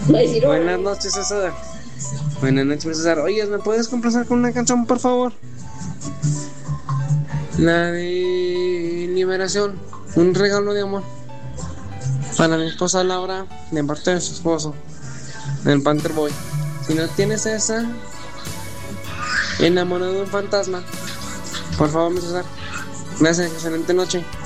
Va a decir, Buenas noches, César. Buenas noches, César. Oye, ¿me puedes complacer con una canción, por favor? La de Liberación. Un regalo de amor. Para mi esposa Laura, de parte de su esposo, del Panther Boy. Si no tienes esa, enamorado de un fantasma. Por favor, mi César. Gracias, excelente noche.